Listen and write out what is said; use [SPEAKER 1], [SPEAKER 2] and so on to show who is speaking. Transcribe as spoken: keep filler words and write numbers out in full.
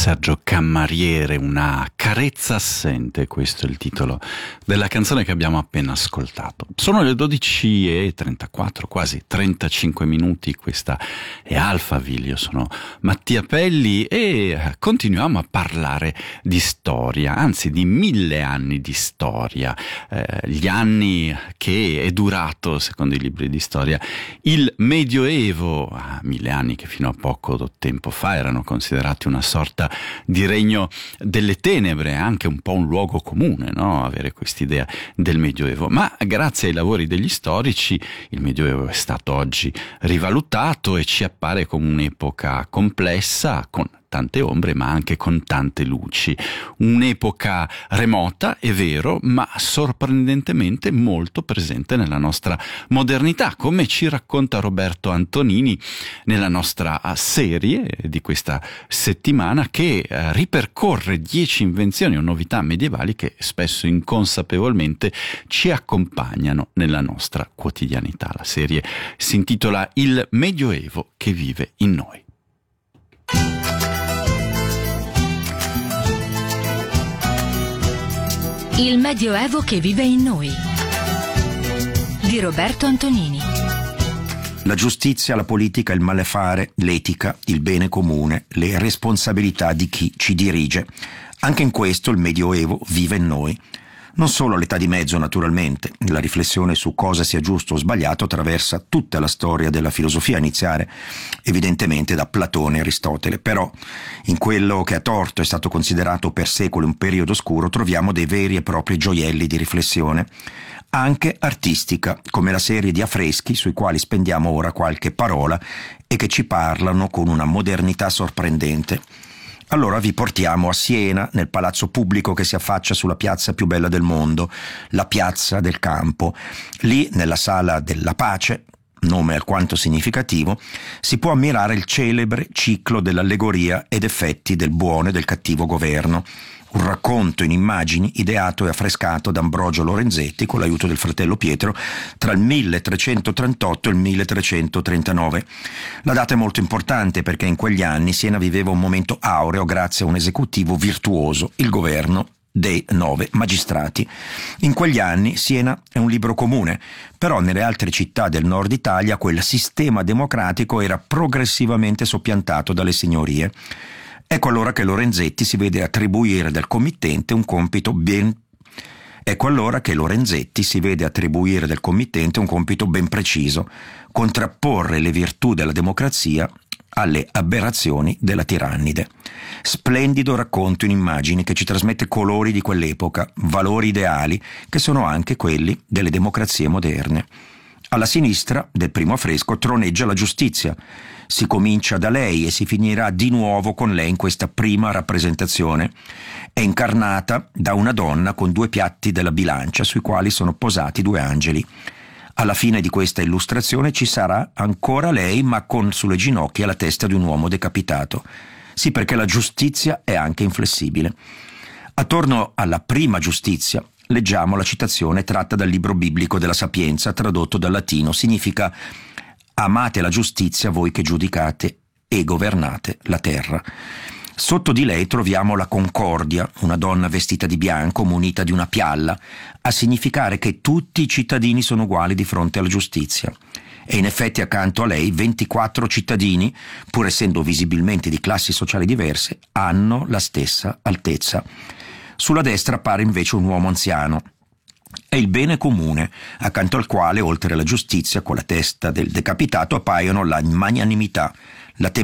[SPEAKER 1] Sergio Cammariere, Una carezza assente, questo è il titolo della canzone che abbiamo appena ascoltato. Sono le dodici e trentaquattro, quasi trentacinque minuti, questa è Alphaville, io sono Mattia Pelli e continuiamo a parlare di storia, anzi di mille anni di storia, eh, gli anni che è durato, secondo i libri di storia, il Medioevo, ah, mille anni che fino a poco tempo fa erano considerati una sorta di regno delle tenebre, anche un po' un luogo comune, no? Avere quest'idea del Medioevo. Ma grazie ai lavori degli storici il Medioevo è stato oggi rivalutato e ci appare come un'epoca complessa, con tante ombre ma anche con tante luci. Un'epoca remota, è vero, ma sorprendentemente molto presente nella nostra modernità, come ci racconta Roberto Antonini nella nostra serie di questa settimana, che eh, ripercorre dieci invenzioni o novità medievali che spesso inconsapevolmente ci accompagnano nella nostra quotidianità. La serie si intitola Il Medioevo che vive in noi.
[SPEAKER 2] Il Medioevo che vive in noi, di Roberto Antonini.
[SPEAKER 3] La giustizia, la politica, il malefare, l'etica, il bene comune, le responsabilità di chi ci dirige. Anche in questo il Medioevo vive in noi. Non solo all'età di mezzo, naturalmente. La riflessione su cosa sia giusto o sbagliato attraversa tutta la storia della filosofia, a iniziare evidentemente da Platone e Aristotele. Però in quello che a torto è stato considerato per secoli un periodo oscuro troviamo dei veri e propri gioielli di riflessione, anche artistica, come la serie di affreschi sui quali spendiamo ora qualche parola e che ci parlano con una modernità sorprendente. Allora vi portiamo a Siena, nel palazzo pubblico che si affaccia sulla piazza più bella del mondo, la Piazza del Campo. Lì, nella Sala della Pace, nome alquanto significativo, si può ammirare il celebre ciclo dell'allegoria ed effetti del buono e del cattivo governo. Un racconto in immagini ideato e affrescato da Ambrogio Lorenzetti con l'aiuto del fratello Pietro tra il milletrecentotrentotto e il milletrecentotrentanove. La data è molto importante perché in quegli anni Siena viveva un momento aureo grazie a un esecutivo virtuoso, il governo dei nove magistrati. In quegli anni Siena è un libro comune, però nelle altre città del nord Italia quel sistema democratico era progressivamente soppiantato dalle signorie. Ecco allora che Lorenzetti si vede attribuire dal committente un compito ben Ecco allora che Lorenzetti si vede attribuire dal committente un compito ben preciso: contrapporre le virtù della democrazia alle aberrazioni della tirannide. Splendido racconto in immagini che ci trasmette colori di quell'epoca, valori ideali che sono anche quelli delle democrazie moderne. Alla sinistra del primo affresco troneggia la giustizia. Si comincia da lei e si finirà di nuovo con lei in questa prima rappresentazione. È incarnata da una donna con due piatti della bilancia sui quali sono posati due angeli. Alla fine di questa illustrazione ci sarà ancora lei, ma con sulle ginocchia la testa di un uomo decapitato. Sì, perché la giustizia è anche inflessibile. Attorno alla prima giustizia leggiamo la citazione tratta dal libro biblico della Sapienza, tradotto dal latino. Significa: amate la giustizia voi che giudicate e governate la terra. Sotto di lei troviamo la Concordia, una donna vestita di bianco munita di una pialla, a significare che tutti i cittadini sono uguali di fronte alla giustizia. E in effetti accanto a lei ventiquattro cittadini, pur essendo visibilmente di classi sociali diverse, hanno la stessa altezza. Sulla destra appare invece un uomo anziano. È il bene comune, accanto al quale, oltre alla giustizia con la testa del decapitato, appaiono la magnanimità, la